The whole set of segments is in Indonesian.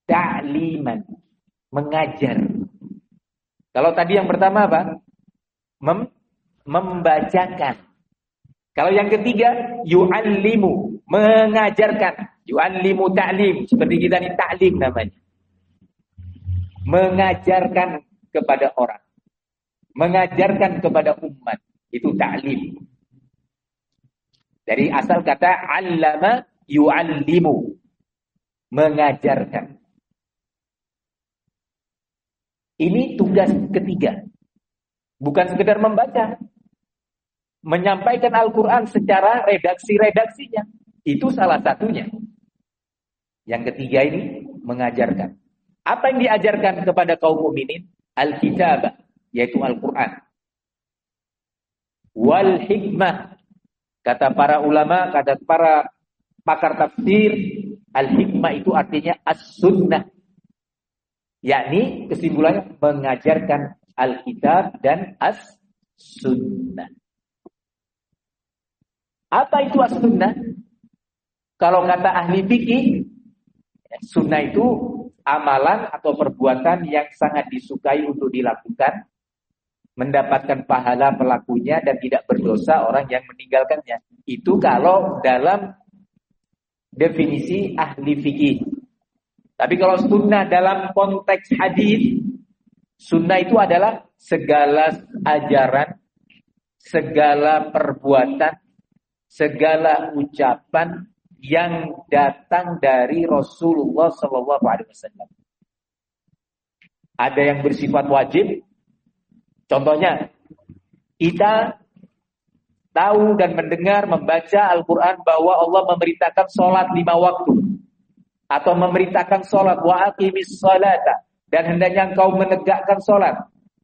ta'liman, mengajar. Kalau tadi yang pertama apa? Membacakan. Kalau yang ketiga, yu'allimu, mengajarkan. Yu'allimu ta'lim, seperti kita ini ta'lim namanya. Mengajarkan kepada orang. Mengajarkan kepada umat. Itu ta'lim. Dari asal kata allama yu'allimu, mengajarkan. Ini tugas ketiga. Bukan sekedar membaca. Menyampaikan Al-Quran secara redaksi-redaksinya. Itu salah satunya. Yang ketiga ini mengajarkan. Apa yang diajarkan kepada kaum mukminin? Al-kitabah, yaitu Al-Quran. Wal hikmah. Kata para ulama, kata para pakar tafsir, al-hikmah itu artinya as-sunnah. Yakni kesimpulannya mengajarkan Alkitab dan as-sunnah. Apa itu as-sunnah? Kalau kata ahli fikih, sunnah itu amalan atau perbuatan yang sangat disukai untuk dilakukan, mendapatkan pahala pelakunya dan tidak berdosa orang yang meninggalkannya. Itu kalau dalam definisi ahli fikih. Tapi kalau sunnah dalam konteks hadis, sunnah itu adalah segala ajaran, segala perbuatan, segala ucapan yang datang dari Rasulullah SAW. Ada yang bersifat wajib. Contohnya, kita tahu dan mendengar, membaca Al-Quran bahwa Allah memerintahkan sholat 5 waktu. Atau memerintahkan sholat, wa aqimis sholata, dan hendaknya engkau menegakkan sholat.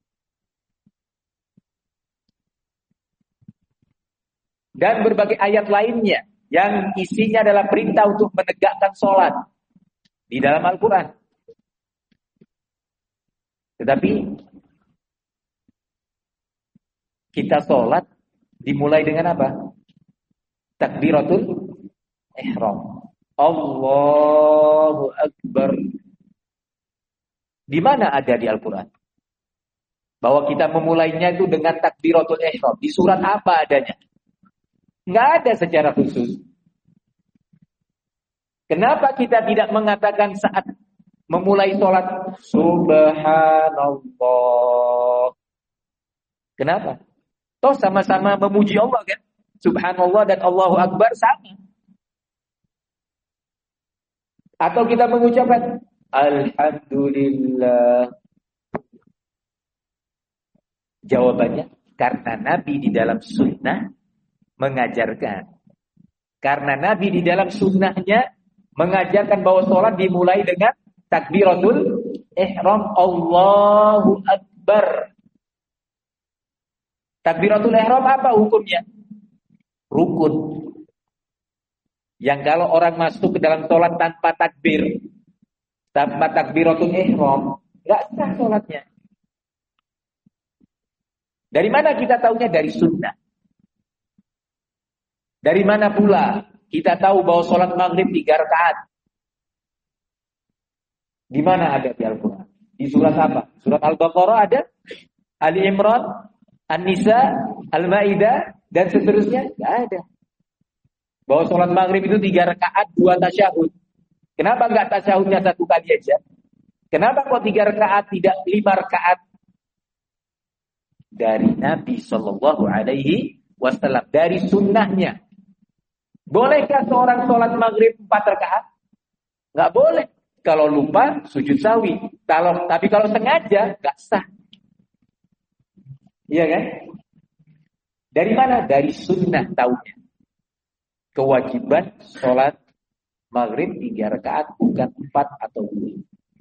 Dan berbagai ayat lainnya yang isinya adalah perintah untuk menegakkan sholat di dalam Al-Quran. Tetapi kita sholat dimulai dengan apa? Takbiratul ihram. Allahu Akbar. Di mana ada di Al-Quran? Bahwa kita memulainya itu dengan takbiratul ihram. Di surat apa adanya? Nggak ada secara khusus. Kenapa kita tidak mengatakan saat memulai sholat Subhanallah? Kenapa? Toh sama-sama memuji Allah kan? Subhanallah dan Allahu Akbar sama. Atau kita mengucapkan Alhamdulillah. Jawabannya, karena Nabi di dalam sunnah mengajarkan. Karena Nabi di dalam sunnahnya mengajarkan bahwa sholat dimulai dengan takbiratul ihram, Allahu Akbar. Takbiratul ihram apa hukumnya? Rukun. Yang kalau orang masuk ke dalam sholat tanpa takbir, tanpa takbiratul ihram, nggak sah sholatnya. Dari mana kita tahunya? Dari sunnah. Dari mana pula kita tahu bahwa sholat maghrib 3 rakaat? Di mana ada di Al-Quran? Di surat apa? Surat Al-Baqarah ada? Ali Imran, An-Nisa, Al-Maidah, dan seterusnya? Nggak ada. Bahwa sholat maghrib itu 3 rakaat, 2 tasyahud. Kenapa nggak tasyahudnya 1 kali aja? Kenapa kok 3 rakaat tidak 5 rakaat? Dari Nabi Shallallahu Alaihi Wasallam, dari sunnahnya. Bolehkah seorang sholat maghrib 4 rakaat? Nggak boleh. Kalau lupa sujud sahwi. Tapi kalau sengaja nggak sah. Iya kan? Dari mana? Dari sunnah taunya. Kewajiban sholat maghrib 3 rakaat, bukan 4 atau 2.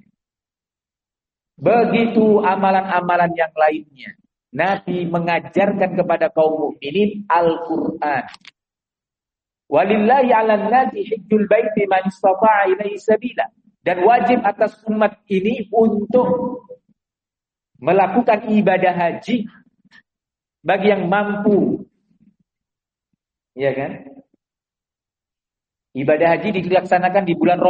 Begitu amalan-amalan yang lainnya. Nabi mengajarkan kepada kaum mukminin Al-Quran. Walillahi 'alan nasi hajjul baiti man istata'a ilaihi sabila. Dan wajib atas umat ini untuk melakukan ibadah haji bagi yang mampu. Iya kan? Ibadah haji dilaksanakan di bulan